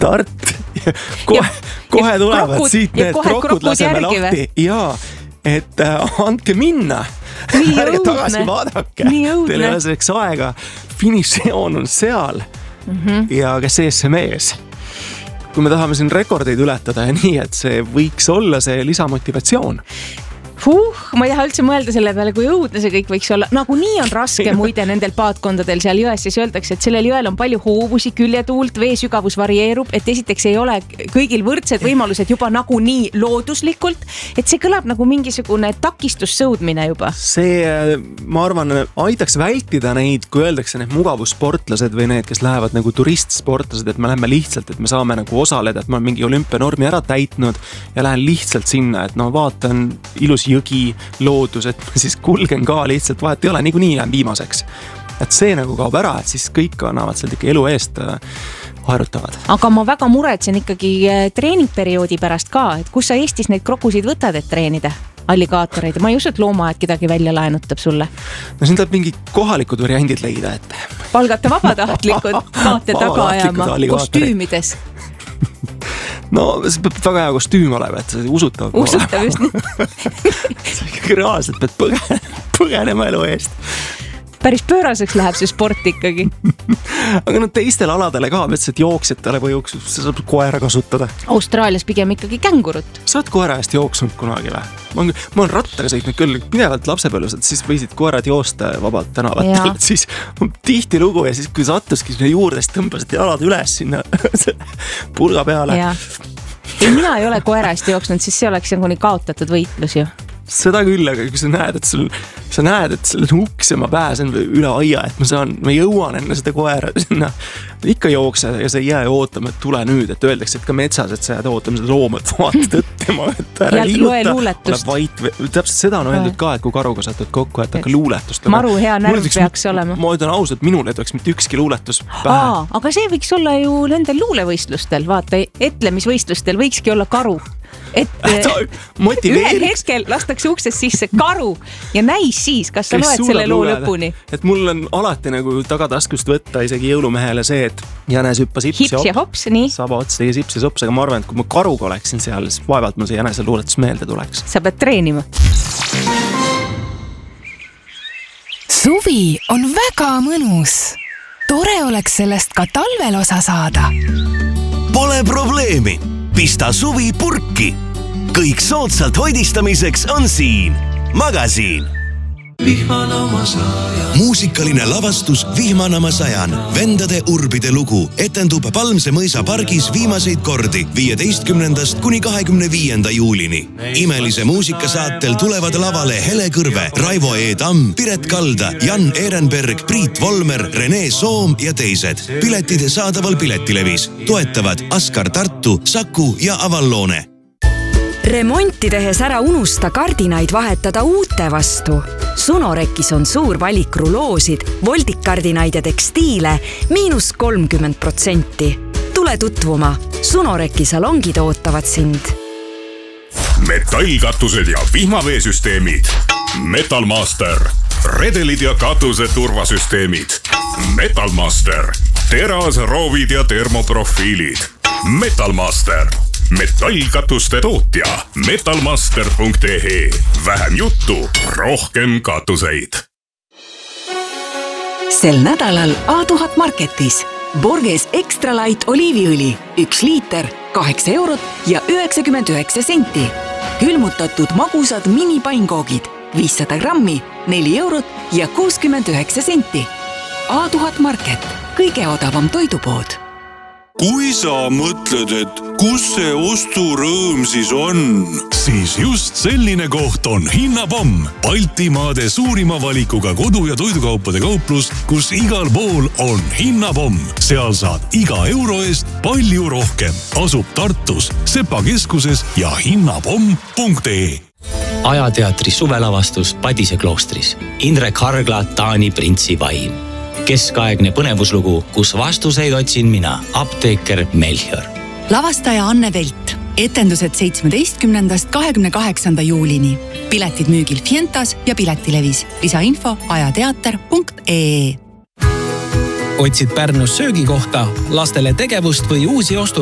start. Kohe tulevad krokud, siit need krokud laseme lahti. Jaa, et andke minna. Tagasi vaadake. Teil ei ole selleks aega. Finišijoon on seal. Ja kes ees see mees. Kui me tahame siin rekordeid ületada ja nii, et see võiks olla see lisamotivatsioon. Ma ei taha üldse mõelda selle peale, kui õudne see kõik võiks olla. Nagu nii on raske muide nendel paatkondadel seal jões, siis öeldakse, et sellel jõel on palju hoovusi, küljetuult, vee sügavus varieerub, et esiteks ei ole kõigil võrdsed võimalused juba nagu nii looduslikult, et see kõlab nagu mingisugune takistussõudmine juba. See, ma arvan, aitaks vältida neid, kui öeldakse need mugavussportlased või need, kes lähevad nagu turistsportlased, et me läheme lihtsalt, et me saame nagu osaleda, et ma olen mingi olümpianormi ära täitnud ja lähen lihtsalt sinna, et no vaatan ilus jõgi, loodus, et ma siis kulgen ka lihtsalt, vahet ei ole, niikuinii jään viimaseks. Et see nagu kaob ära, et siis kõik annavad sealt ikka elu eest haerutavad. Aga ma väga muretsen ikkagi treeningperioodi pärast ka, et kus sa Eestis neid krokusid võtad, et treenida? Alligaatoreid. Ma ei usu, et loomaaed kedagi välja laenutab sulle. No siin tuleb mingi kohalikud variandid leida, et... Palgata vabatahtlikud paate taga ajama kostüümides. No see peab väga hea kostüüm olema, et see usutav just nii. See ikkagi reaalselt pead põgenema elu eest. Päris pööraseks läheb see sport ikkagi. Aga no teistel aladele ka, et jooksjatele või sa saab koera kasutada. Austraalias pigem ikkagi kängurut. Sa oled koera eest jooksnud kunagi või? Ma olen rattaga sõitnud küll pidevalt lapsepõlves, et siis võisid koerad joosta vabalt tänavatel. Siis tihti lugu ja siis kui sattuski sinna juurde, siis tõmbasid jalad üles sinna pulga peale. Ei, mina ei ole koera eest jooksnud, siis see oleks nagu nii kaotatud võitlus ju. Seda küll, aga kui sa näed, et selle uks ja ma pääsen üle aia, et ma jõuan enne seda koera sinna. Ikka jookse ja sa ei jää ootama, et tule nüüd, et öeldakse, et ka metsas, et sa jääd ootama seda looma, et vaatad õttema, et ära liiguta. Täpselt seda on öeldud ka, et kui karuga satud kokku, et hakka luuletust. Maru hea närv peaks olema. Ma ütlen ausalt, minul ei tuleks mitte ükski luuletus pähe. Aga see võiks olla ju nendel luulevõistlustel, vaata, etlemisvõistlustel võikski olla karu. Et ühel hetkel lastakse uksest sisse karu ja näis siis, kas sa loed selle loo lõpuni. Et mul on alati nagu tagataskust võtta isegi jõulumehele see, et jänes hüppas hips ja hops, nii. Saba ots tegi hips ja hops, aga ma arvan, et kui ma karuga oleksin seal, siis vaevalt mul see jänese luuletus meelde tuleks. Sa pead treenima. Suvi on väga mõnus. Tore oleks sellest ka talvel osa saada. Pole probleemi. Pista suvi purki. Kõik soodsalt hoidistamiseks on siin. Magasiin. Muusikaline lavastus Vihmanama sajan. Vendade urbide lugu etendub Palmse mõisa pargis viimaseid kordi 15. kuni 25. juulini. Imelise muusikasaatel tulevad lavale Hele Kõrve, Raivo E. Tamm, Piret Kalda, Jan Ehrenberg, Priit Volmer, Rene Soom ja teised. Piletid saadaval Piletilevis. Toetavad Askar Tartu, Saku ja Avalloone. Remonti tehes ära unusta kardinaid vahetada uute vastu. Sunorekis on suur valik ruloosid, voldikardinaid ja tekstiile -30%. Tule tutvuma. Sunoreki salongid ootavad sind. Metallkatused ja vihmaveesüsteemid. Metalmaster. Redelid ja katuse turvasüsteemid. Metalmaster. Teras, roovid ja termoprofiilid. Metalmaster. Metallkatuste tootja metalmaster.ee. Vähem juttu, rohkem katuseid. Sel nädalal A1000 Marketis Borges Extra Light oliiviõli 1 liiter 8 eurot ja 99 senti. Külmutatud magusad minipainkoogid 500 grammi 4 eurot ja 69 senti. A1000 Market, kõige odavam toidupood. Kui sa mõtled, et kus see osturõõm siis on? Siis just selline koht on Hinnapomm. Baltimaade suurima valikuga kodu- ja toidukaupade kauplus, kus igal pool on Hinnapomm. Seal saad iga euro eest palju rohkem. Asub Tartus, Sepa keskuses ja hinnapomm.ee. Ajateatri suvelavastus Padise kloostris. Indrek Hargla, Taani printsi vaim. Keskaegne põnevuslugu, kus vastuseid otsin mina, apteeker Melchior. Lavastaja Anne Velt. Etendused 17. 28. juulini. Piletid müügil Fientas ja Piletilevis. Lisainfo ajateater.ee. Otsid Pärnus söögikohta, lastele tegevust või uusi ostu